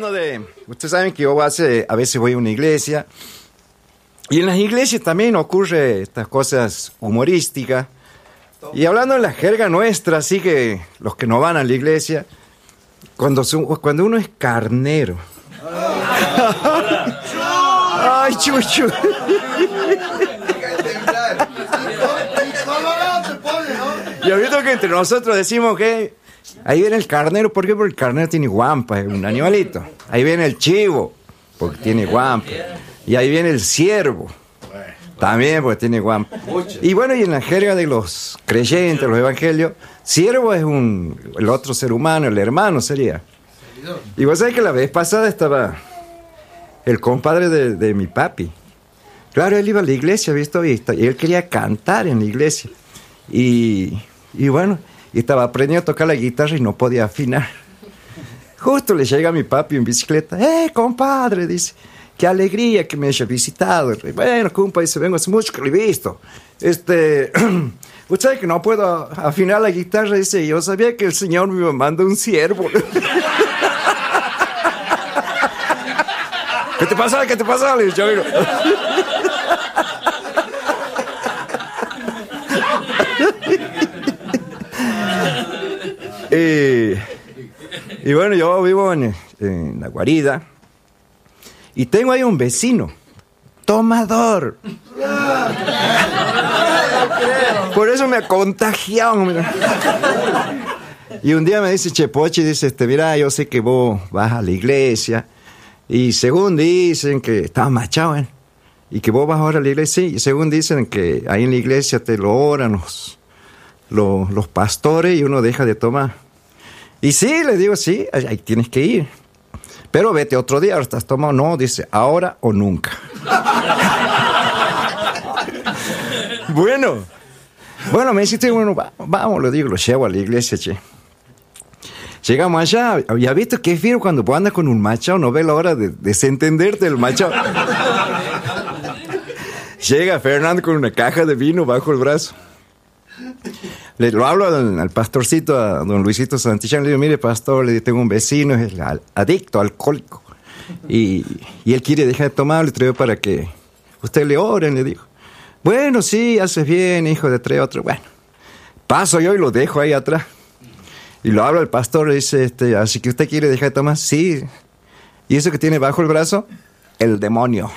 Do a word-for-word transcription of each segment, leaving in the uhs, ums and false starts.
hablando de... Ustedes saben que yo hace, a veces voy a una iglesia. Y en las iglesias también ocurre estas cosas humorísticas. Y hablando en la jerga nuestra, así que los que no van a la iglesia, cuando, son, cuando uno es carnero. Ay, chuchu. Y ahorita que entre nosotros decimos que ahí viene el carnero, ¿por qué? Porque el carnero tiene guampa, es un animalito. Ahí viene el chivo, porque tiene guampa. Y ahí viene el ciervo, también porque tiene guampa. Y bueno, y en la jerga de los creyentes, los evangelios, siervo es un, el otro ser humano, el hermano sería. Y vos sabés que la vez pasada estaba el compadre de, de mi papi. Claro, él iba a la iglesia, ¿visto? Y, y él quería cantar en la iglesia. Y, y bueno, y estaba aprendiendo a tocar la guitarra y no podía afinar. Justo le llega a mi papi en bicicleta. ¡Eh, compadre! Dice, qué alegría que me haya visitado. Bueno, compa, dice, vengo hace mucho que lo he visto. Este, usted sabe que no puedo afinar la guitarra. Dice, yo sabía que el Señor me manda un siervo. ¿Qué te pasa? ¿Qué te pasa? Le dice, amigo. y, y bueno, yo vivo en, en la guarida y tengo ahí un vecino tomador. Por eso me ha contagiado. Mira. Y un día me dice Chepochi, dice, este, mira, yo sé que vos vas a la iglesia y según dicen que estás machado, ¿eh? Y que vos vas ahora a la iglesia, y según dicen que ahí en la iglesia te lo oran los, los, los pastores y uno deja de tomar. Y sí, le digo, sí, ahí tienes que ir. Pero vete otro día, ahora estás tomado. No, dice, ahora o nunca. bueno, bueno, me dice, bueno, va, vamos, lo digo, lo llevo a la iglesia, che. Llegamos allá, ¿ya visto qué fiero cuando vos andas con un machado? No ve la hora de desentenderte del machado. Llega Fernando con una caja de vino bajo el brazo. Le lo hablo al, al pastorcito, a don Luisito Santillán. Le digo, mire, pastor, le digo, tengo un vecino, es el adicto, alcohólico. Y, y él quiere dejar de tomar, le traigo para que usted le oren, le digo. Bueno, sí, haces bien, hijo, de traer otro. Bueno, paso yo y lo dejo ahí atrás. Y lo habla el pastor, le dice, este, así que usted quiere dejar de tomar. Sí. ¿Y eso que tiene bajo el brazo? El demonio.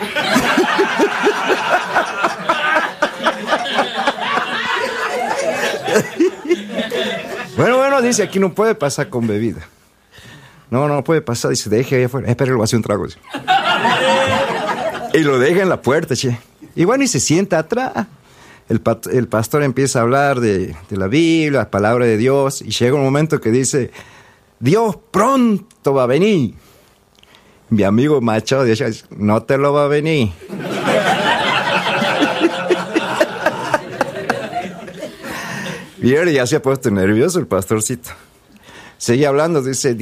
Bueno, bueno, dice, aquí no puede pasar con bebida. No, no puede pasar. Dice, deje ahí afuera. Espera, lo va a hacer un trago. Dice. Y lo deja en la puerta, che. Y bueno, y se sienta atrás. El, pat- el pastor empieza a hablar de, de la Biblia, la palabra de Dios. Y llega un momento que dice, Dios pronto va a venir. Mi amigo Machado dice, no te lo va a venir. Y ahora ya se ha puesto nervioso el pastorcito. Sigue hablando, dice,